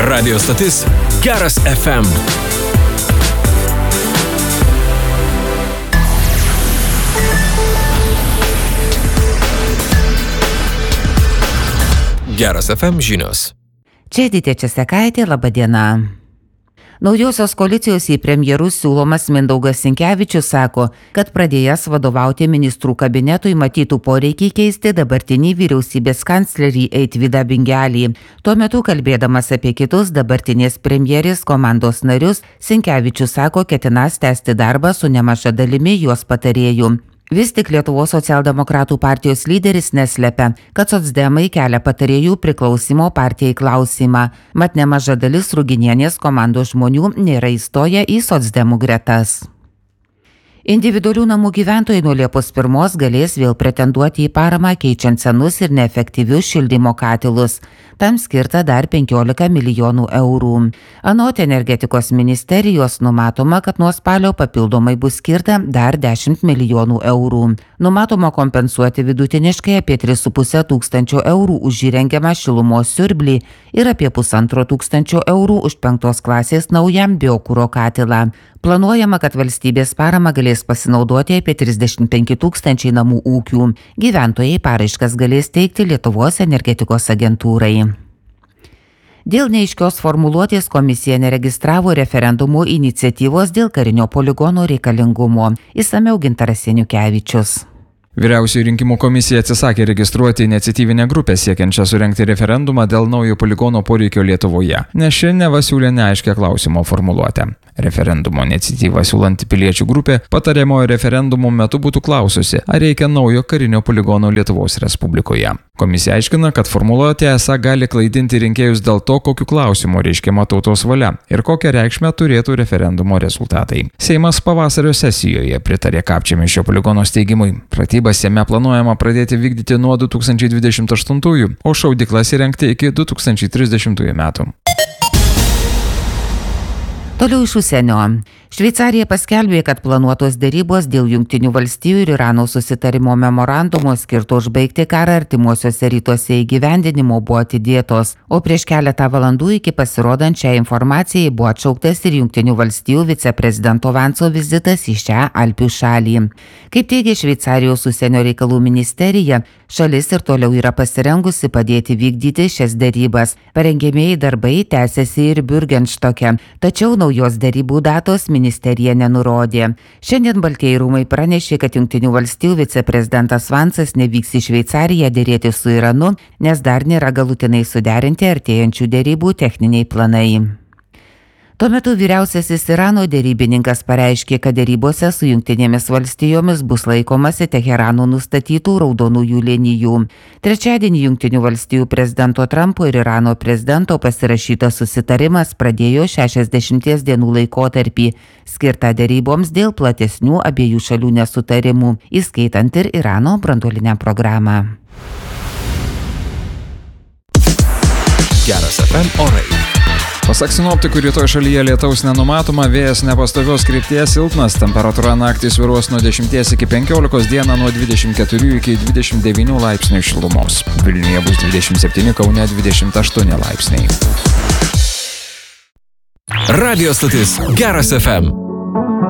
Radio stotis Geras FM. Geras FM žinios. Čia Editė Česekaitė, laba diena. Naujosios koalicijos į premjerus siūlomas Mindaugas Sinkevičius sako, kad pradėjęs vadovauti ministrų kabinetui matytų poreikį keisti dabartinį vyriausybės kanclerį Eitvydą Bingelį. Tuo metu kalbėdamas apie kitus dabartinės premjerės komandos narius, Sinkevičius sako, ketinąs tęsti darbą su nemaža dalimi jos patarėjų. Vis tik Lietuvos socialdemokratų partijos lyderis neslepia, kad socdemai kelia patarėjų priklausimo partijai klausimą, mat nemaža dalis Ruginienės komandos žmonių nėra įstoję į socdemų gretas. Individualių namų gyventojai nuo Liepos 1 galės vėl pretenduoti į paramą keičiant senus ir neefektyvius šildymo katilus. Tam skirta dar 15 milijonų eurų. Anot energetikos ministerijos numatoma, kad nuo spalio papildomai bus skirta dar 10 milijonų eurų. Numatoma kompensuoti vidutiniškai apie 3,5 tūkstančio eurų už įrengiamą šilumos siurblį ir apie 1,5 tūkstančio eurų už 5 klasės naujam biokuro katilą. Planuojama, kad valstybės parama galės pasinaudoti apie 35 tūkstančiai namų ūkių. Gyventojai paraiškas galės teikti Lietuvos energetikos agentūrai. Dėl neaiškios formuluotės komisija neregistravo referendumų iniciatyvos dėl karinio poligono reikalingumo. Išsamiau Gintaras Seniukevičius. Vyriausioji rinkimų komisija atsisakė registruoti iniciatyvinę grupę siekiančią surengti referendumą dėl naujo poligono poreikio Lietuvoje, nes ši neva siūlė neaiškią klausimo formuluotę. Referendumo iniciatyvą siūlanti piliečių grupė patariamojo referendumo metu būtų klaususi, ar reikia naujo karinio poligono Lietuvos Respublikoje. Komisija aiškina, kad formuluotė esą gali klaidinti rinkėjus dėl to, kokiu klausimu reiškiama tautos valia ir kokią reikšmę turėtų referendumo rezultatai. Seimas pavasario sesijoje pritarė Kapčiamiesčio poligono steigimui. Pratybas jame planuojama pradėti vykdyti nuo 2028, o šaudyklas įrengti iki 2030 metų. Toliau iš užsienio. Šveicarija paskelbė, kad planuotos derybos dėl Jungtinių valstijų ir Irano susitarimo memorandumo skirto užbaigti karą artimuosiuose rytuose įgyvendinimo buvo atidėtos, o prieš keletą valandų iki pasirodant šią informaciją buvo atšauktas ir Jungtinių valstijų viceprezidento Vanco vizitas į šią Alpių šalį. Kaip teigia Šveicarijos užsienio reikalų ministerija, šalis ir toliau yra pasirengusi padėti vykdyti šias derybas. Parengiamieji darbai tęsiasi ir Bürgenstocke, tačiau naujos derybų datos ministerija nenurodė. Šiandien Baltieji rūmai pranešė, kad Jungtinių valstijų viceprezidentas Vancas nevyks į Šveicariją derėti su Iranu, nes dar nėra galutinai suderinti artėjančių derybų techniniai planai. Tuo metu vyriausiasis Irano derybininkas pareiškė, kad derybose su Jungtinėmis valstijomis bus laikomasi Teherano nustatytų raudonųjų linijų. Trečiadienį Jungtinių valstijų prezidento Trumpo ir Irano prezidento pasirašytas susitarimas pradėjo 60 dienų laikotarpį, skirtą deryboms dėl platesnių abiejų šalių nesutarimų, įskaitant ir Irano branduolinę programą. Geras FM orai. Pasak sinoptikų, rytoj šalyje lietaus nenumatoma, vėjas nepastovios krypties silpnas, temperatūra naktį svyruos nuo 10 iki 15, dieną nuo 24 iki 29 laipsnių šilumos. Vilniuje bus 27, Kaune 28 laipsniai. Radio stotis Geras FM.